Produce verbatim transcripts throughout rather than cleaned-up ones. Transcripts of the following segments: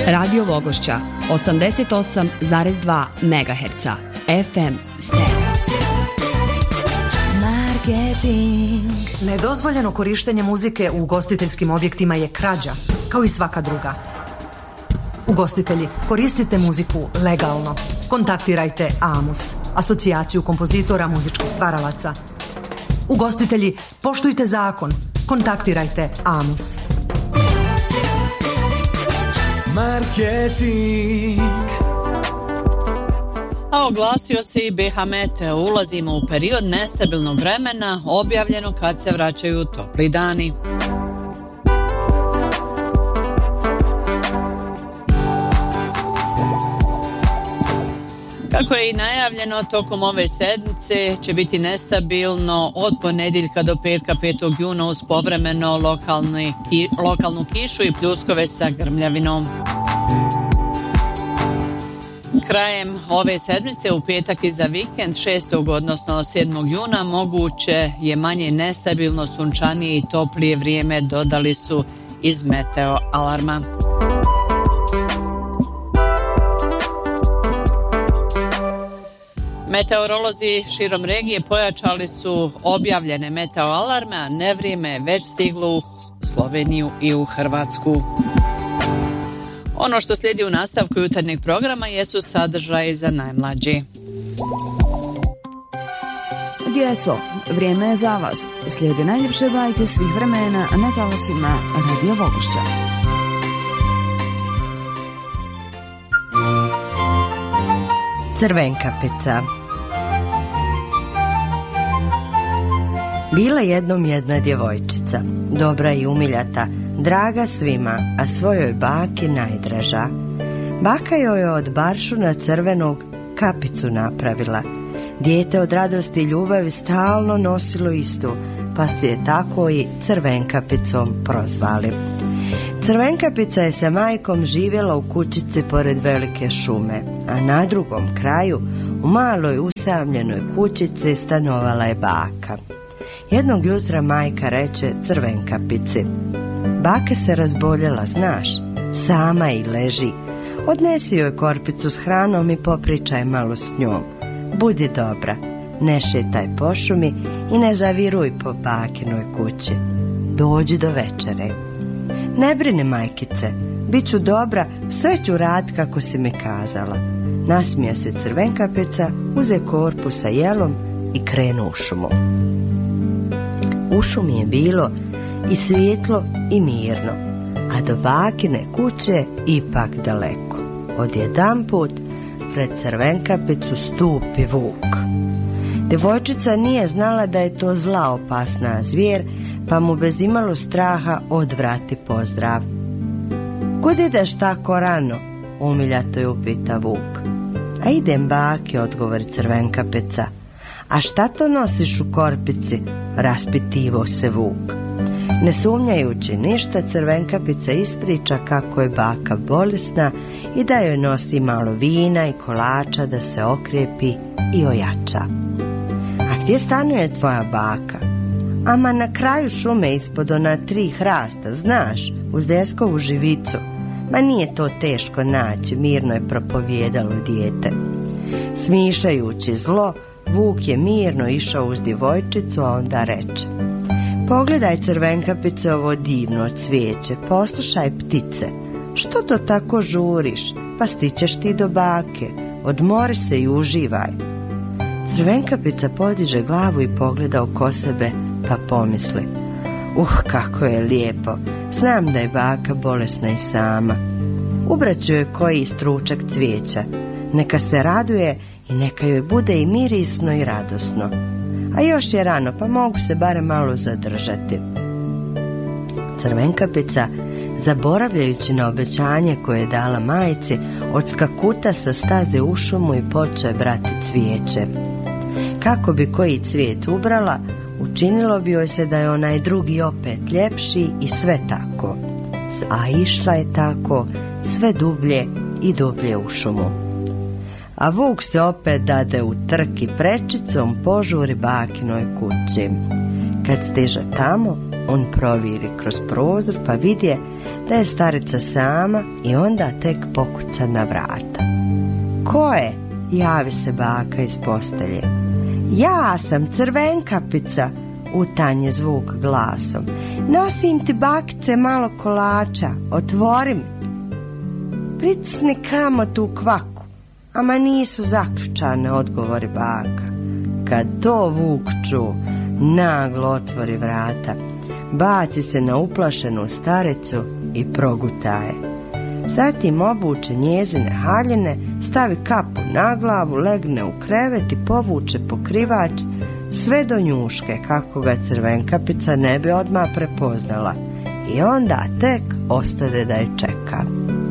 Radio Vogošća osamdeset osam zarez dva megaherca F M stereo. Marketing. Nedozvoljeno korištenje muzike u ugostiteljskim objektima je krađa, kao i svaka druga. Ugostitelji, koristite muziku legalno. Kontaktirajte AMUS, asocijaciju kompozitora muzičkih stvaralaca. Ugostitelji, poštujte zakon. Kontaktirajte AMUS. Marketing. A oglasio se i B H Meteo. Ulazimo u period nestabilnog vremena, objavljeno kad se vraćaju topli dani. Kako je i najavljeno, tokom ove sedmice će biti nestabilno od ponedjeljka do petka petog juna uz povremeno lokalni, ki, lokalnu kišu i pljuskove sa grmljavinom. Krajem ove sedmice u petak i za vikend šestog odnosno sedmog juna moguće je manje nestabilno, sunčanije i toplije vrijeme, dodali su iz Meteo alarma. Meteorolozi širom regije pojačali su objavljene meteo alarme, a nevrijeme je već stiglo u Sloveniju i u Hrvatsku. Ono što slijedi u nastavku jutarnjeg programa jesu sadržaji za najmlađi. Djeco, vrijeme je za vas. Slijede najljepše bajke svih vremena na talasima Radio Vogošća. Crvenkapica. Bila jednom jedna djevojčica, dobra i umiljata, draga svima, a svojoj baki najdraža. Baka joj je od baršuna crvenog kapicu napravila. Dijete od radosti i ljubavi stalno nosilo istu, pa su je tako i Crvenkapicom prozvali. Crvenkapica je sa majkom živjela u kućici pored velike šume, a na drugom kraju, u maloj usamljenoj kućici, stanovala je baka. Jednog jutra majka reče Crvenkapici: baka se razboljela, znaš, sama i leži. Odnesi joj korpicu s hranom i popričaj malo s njom. Budi dobra, ne šetaj po šumi i ne zaviruj po bakinoj kući. Dođi do večere. Ne brini, majkice, bit ću dobra, sve ću rad kako si mi kazala. Nasmija se Crvenkapica, uze korpu sa jelom i krenu u šumu. U šumi je bilo i svijetlo i mirno, a do bakine kuće ipak daleko. Odjedanput pred Crvenkapicu stupi vuk. Djevojčica nije znala da je to zla opasna zvijer, pa mu bez imalo straha odvrati pozdrav. Kud ideš tako rano? Umiljato je upita vuk. A idem baki, odgovori Crvenkapica. A šta to nosiš u korpici? Raspitivo se vuk. Ne sumnjajući ništa, Crvenkapica ispriča kako je baka bolesna i da joj nosi malo vina i kolača da se okrijepi i ojača. A gdje stanuje tvoja baka? Ama na kraju šume ispod ona tri hrasta, znaš, uz deskovu živicu. Ma nije to teško naći, mirno je propovijedalo dijete. Smišajući zlo, vuk je mirno išao uz djevojčicu, a onda reče: pogledaj, Crvenkapice, ovo divno cvijeće, poslušaj ptice. Što to tako žuriš? Pa stićeš ti do bake, odmori se i uživaj. Crvenkapica podiže glavu i pogleda oko sebe, pa pomisli: uh, kako je lijepo, znam da je baka bolesna i sama. Ubraću joj koji stručak cvijeća, neka se raduje i neka joj bude i mirisno i radosno. A još je rano, pa mogu se barem malo zadržati. Crvenkapica, zaboravljajući na obećanje koje je dala majci, odskakuta sa staze u šumu i poče brati cvijeće. Kako bi koji cvijet ubrala, učinilo bi joj se da je onaj drugi opet ljepši i sve tako. A išla je tako sve dublje i dublje u šumu. A vuk se opet dade u trki prečicom požuri bakinoj kući. Kad stiže tamo, on proviri kroz prozor pa vidje da je starica sama i onda tek pokuca na vrata. Ko je? Javi se baka iz postelje. Ja sam Crvenkapica, utanje zvuk glasom. Nosim ti, bakice, malo kolača, otvori mi. Pritisni kamo tu kvaku, ama nisu zaključane, odgovori baka. Kad to Vuk ču, naglo otvori vrata, baci se na uplašenu staricu i proguta je. Zatim obuče njezine haljine, stavi kapu na glavu, legne u krevet i povuče pokrivač sve do njuške, kako ga Crvenkapica ne bi odmah prepoznala, i onda tek ostade da je čeka.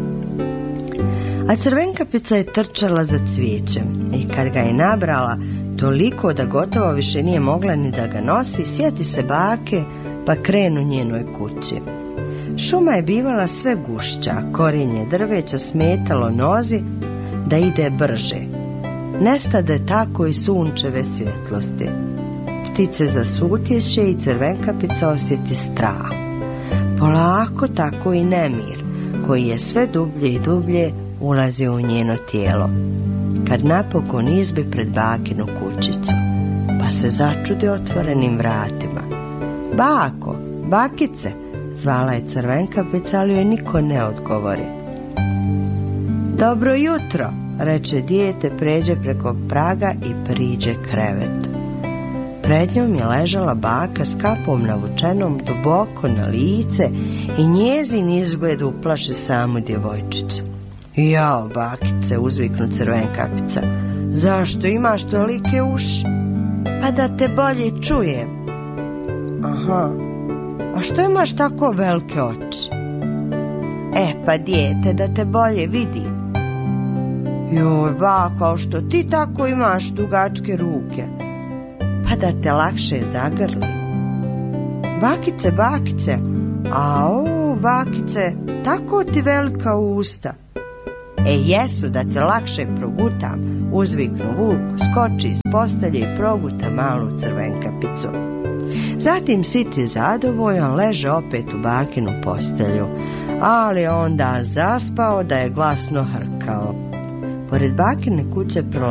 A Crvenkapica je trčala za cvijećem i kad ga je nabrala toliko da gotovo više nije mogla ni da ga nosi, sjeti se bake pa krenu njenoj kući. Šuma je bivala sve gušća, korijenje drveća smetalo nozi da ide brže. Nestade tako i sunčeve svjetlosti. Ptice zasutješe i Crvenkapica osjeti strah. Polako tako i nemir, koji je sve dublje i dublje ulazio u njeno tijelo. Kad napokon izbi pred bakinu kućicu, pa se začudi otvorenim vratima. Bako, bakice, zvala je Crvenkapica, ali joj niko ne odgovori. Dobro jutro, reče dijete, pređe preko praga i priđe krevetu. Pred njom je ležala baka s kapom navučenom duboko na lice i njezin izgled uplaši samu djevojčicu. Jao, bakice, uzviknu Crvenkapica, zašto imaš tolike uši? Pa da te bolje čujem. Aha, a što imaš tako velike oči? E, pa dijete, da te bolje vidim. Joj, baka, što ti tako imaš dugačke ruke? Pa da te lakše zagrlim. Bakice, bakice, au, bakice, tako ti velika usta. E, jesu, da te lakše progutam, uzviknu Vuk, skoči iz postelje i proguta malu Crvenkapicu. Zatim siti zadovoljan leže opet u bakinu postelju, ali onda zaspao da je glasno hrkao. Pored bakine kuće